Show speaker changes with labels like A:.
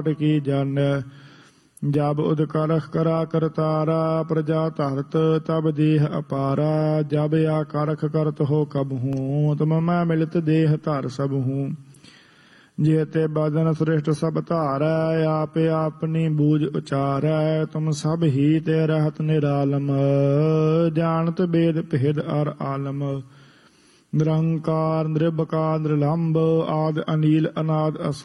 A: की जन जब उदकरख करा करतारा प्रजा धरत तब देह अपारा जब आकारख करत हो कब हूँ तुम मैं मिलित देह धर सब हूँ जेते बदन श्रेष्ठ सब धारै आप अपनी बूझ उचारै तुम सब ही ते रहत निरालम जानत वेद भेद अर आलम निरंकार निर्भकार निर्लंब आद अनील अनाद